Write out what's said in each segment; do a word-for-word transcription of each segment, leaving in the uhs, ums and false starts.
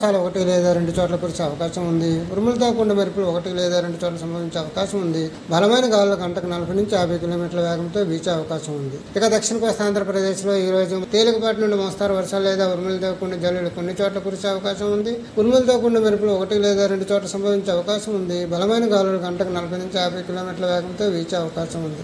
ఒకటి లేదా రెండు చోట్ల కురిసే అవకాశం ఉంది. ఉరుములతో కూడిన మెరుపులు ఒకటి లేదా రెండు చోట్ల సంభవించే అవకాశం ఉంది. బలమైన గాలులు గంటకు నలభై నుంచి యాభై కిలోమీటర్ల వేగంతో వీచే అవకాశం ఉంది. ఇక దక్షిణ కోస్తా ఆంధ్రప్రదేశ్ లో ఈ రోజు తేలికపాటి నుండి మోస్తారు వర్షాలు లేదా ఉరుములతో కూడిన జల్లులు కొన్ని చోట్ల కురిసే అవకాశం ఉంది. ఉరుములతో కూడిన మెరుపులు ఒకటి లేదా రెండు చోట్ల సంభవించే అవకాశం ఉంది. బలమైన గాలులు గంటకు నలభై నుంచి యాభై కిలోమీటర్ల వేగంతో వీచే అవకాశం ఉంది.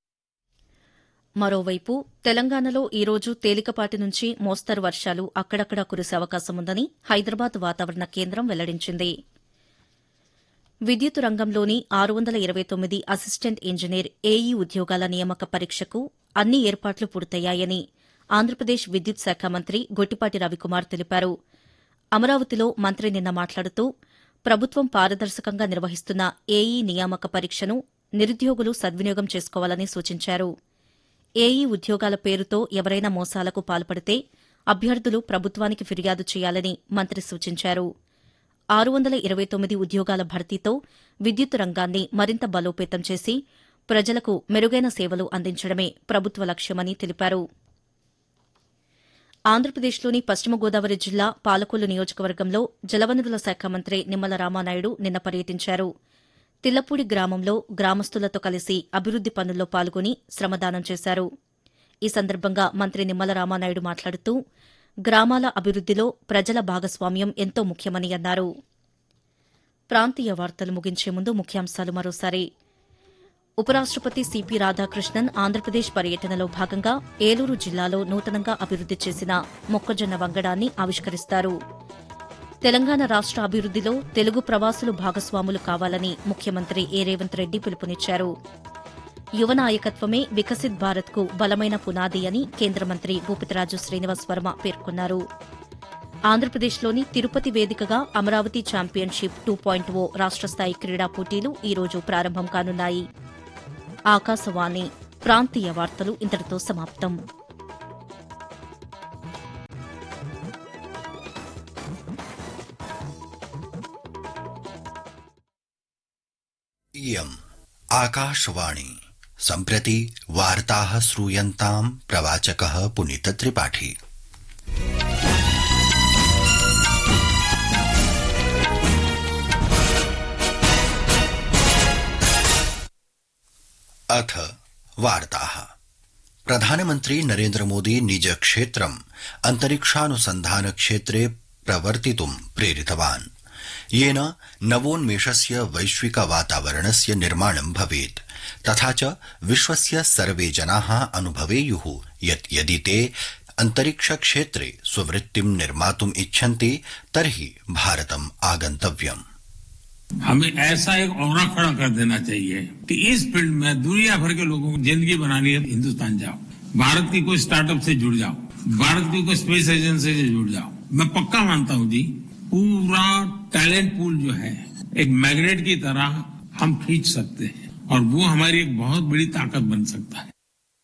మరోవైపు తెలంగాణలో ఈరోజు తేలికపాటి నుంచి మోస్తరు వర్షాలు అక్కడక్కడా కురిసే అవకాశం ఉందని హైదరాబాద్ వాతావరణ కేంద్రం వెల్లడించింది. విద్యుత్ రంగంలోని ఆరు వందల ఇరవై తొమ్మిది అసిస్టెంట్ ఇంజనీర్ ఏఈ ఉద్యోగాల నియామక పరీక్షకు అన్ని ఏర్పాట్లు పూర్తయ్యాయని ఆంధ్రప్రదేశ్ విద్యుత్ శాఖ మంత్రి గొట్టిపాటి రవికుమార్ తెలిపారు. అమరావతిలో మంత్రి నిన్న మాట్లాడుతూ ప్రభుత్వం పారదర్శకంగా నిర్వహిస్తున్న ఏఈ నియామక పరీక్షను నిరుద్యోగులు సద్వినియోగం చేసుకోవాలని సూచించారు. ఏఈ ఉద్యోగాల పేరుతో ఎవరైనా మోసాలకు పాల్పడితే అభ్యర్థులు ప్రభుత్వానికి ఫిర్యాదు చేయాలని మంత్రి సూచించారు. ఆరు వందల ఇరవై తొమ్మిది ఉద్యోగాల భర్తీతో విద్యుత్ రంగాన్ని మరింత బలోపేతం చేసి ప్రజలకు మెరుగైన సేవలు అందించడమే ప్రభుత్వ లక్ష్యమని తెలిపారు. ఆంధ్రప్రదేశ్లోని పశ్చిమ గోదావరి జిల్లా పాలకొల్లు నియోజకవర్గంలో జలవనరుల శాఖ మంత్రి నిమ్మల రామానాయుడు నిన్న పర్యటించారు. తిల్లపూడి గ్రామంలో గ్రామస్తులతో కలిసి అభివృద్ది పనుల్లో పాల్గొని శ్రమదానం చేశారు. ఈ సందర్భంగా మంత్రి నిమ్మల రామానాయుడు మాట్లాడుతూ గ్రామాల అభివృద్దిలో ప్రజల భాగస్వామ్యం ఎంతో ముఖ్యమని అన్నారు. ప్రాంతీయ వార్తలు ముగించే ముందు ముఖ్యాంశాలు మరోసారి. ఉపరాష్టపతి సిపి రాధాకృష్ణన్ ఆంధ్రప్రదేశ్ పర్యటనలో భాగంగా ఏలూరు జిల్లాలో నూతనంగా అభివృద్ది చేసిన మొక్కజొన్న వంగడాన్ని ఆవిష్కరిస్తారు. తెలంగాణ రాష్ట అభివృద్దిలో తెలుగు ప్రవాసులు భాగస్వాములు కావాలని ముఖ్యమంత్రి ఏ రేవంత్ రెడ్డి పిలుపునిచ్చారు. యువ నాయకత్వమే వికసిత్ భారత్కు బలమైన పునాది అని కేంద్ర మంత్రి భూపతిరాజు శ్రీనివాస్ వర్మ పేర్కొన్నారు. ఆంధ్రప్రదేశ్లోని తిరుపతి వేదికగా అమరావతి ఛాంపియన్షిప్ టూ పాయింట్ ఓ రాష్ట స్థాయి క్రీడా పోటీలు ఈ రోజు ప్రారంభం కానున్నాయి. ఆకాశవాణి ప్రాంతీయ వార్తలు ఇంతటితో సమాప్తం. इयम् आकाशवाणी सम्प्रति वार्ताः श्रूयन्ताम् प्रवाचकः पुनीतत्रिपाठी। अथ वार्ताः। प्रधानमन्त्री नरेन्द्र मोदी निज क्षेत्रम् अन्तरिक्षानुसन्धान क्षेत्रे प्रवर्तितुम् प्रेरितवान्, येन नवोन्मेषस्य वैश्विक वातावरणस्य निर्माणं भवेत्, तथा च विश्वस्य सर्वे जनाः अनुभवेयुः यत् यदि ते अन्तरिक्षक्षेत्रे स्ववृत्तिं निर्मातुम् इच्छन्ति तर्हि भारतम् आगन्तव्यम्। हमें ऐसा एक औरा खड़ा कर देना चाहिए कि इस फील्ड में दुनिया भर के लोगों को जिंदगी बनानी है, हिंदुस्तान जाओ, भारत की कोई स्टार्टअप से जुड़ जाओ, भारत की कोई स्पेस एजेंसी से जुड़ जाओ। मैं पक्का मानता हूं जी, पूरा टैलेंट पूल जो है एक मैग्नेट की तरह हम खींच सकते हैं और वो हमारी एक बहुत बड़ी ताकत बन सकता है।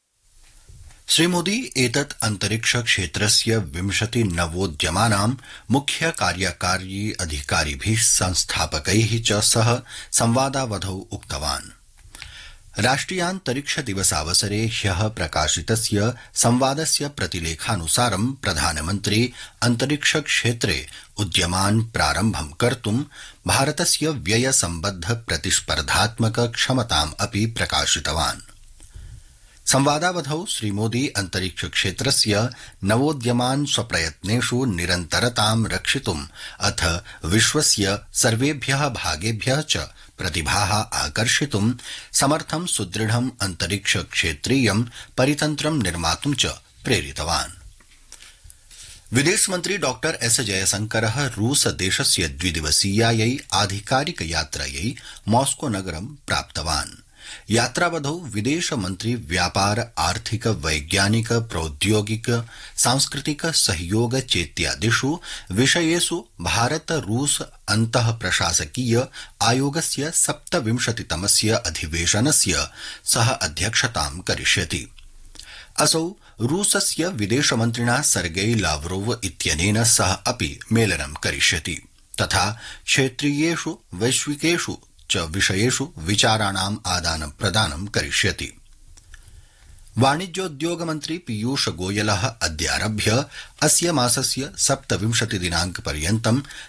श्री मोदी एतत् अन्तरिक्ष क्षेत्रस्य विंशति नवोद्यमानां मुख्य कार्यकारी अधिकारिभिः संस्थापकैः च सह संवादावधौ उक्तवान्। राष्ट्रियान्तरिक्ष दिवसावसरे ह्यः प्रकाशितस्य संवादस्य प्रतिलेखानुसारं प्रधानमन्त्री अन्तरिक्ष क्षेत्रे उद्यमान् प्रारम्भं कर्तुं भारतस्य व्यय सम्बद्ध प्रतिस्पर्धात्मक क्षमताम् अपि प्रकाशितवान्। संवादावधौ श्री मोदी अन्तरिक्ष क्षेत्रस्य नवोद्यमान् स्वप्रयत्नेषु निरन्तरतां रक्षितुम् अथ विश्वस्य सर्वेभ्यः भागेभ्यः च प्रतिभाः आकर्षितुं समर्थं सुदृढम् अन्तरिक्ष क्षेत्रीयं परितन्त्रं निर्मातुं च प्रेरितवान्। विदेशमन्त्री डॉक्टर एस जयशंकरः रूस देशस्य द्विदिवसीयायै आधिकारिक यात्रायै मॉस्को नगरं प्राप्तवान्। यात्रावधौ विदेशमन्त्री व्यापार, आर्थिक, वैज्ञानिक, प्रौद्योगिक, सांस्कृतिक सहयोग चेत्यादिषु विषयेषु भारत रूस अन्तः प्रशासकीय आयोगस्य सप्तविंशतितमस्य अधिवेशनस्य सह अध्यक्षतां करिष्यति। असौ रूसस्य विदेशमन्त्रिणा सर्गेई लावरोव इत्यनेन सह अपि मेलनं करिष्यति, तथा क्षेत्रीयेषु वैश्विकेषु च विषयेषु विचाराणाम् आदानं प्रदानं करिष्यति। वाणिज्योद्योग मन्त्री पीयूष गोयलः अद्यारभ्य अस्य मासस्य सप्तविंशति दिनांक पर्यन्तं